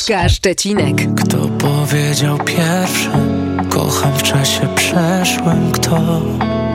Polska Szczecinek. Kto powiedział pierwszy? Kocham w czasie przeszłym. Kto?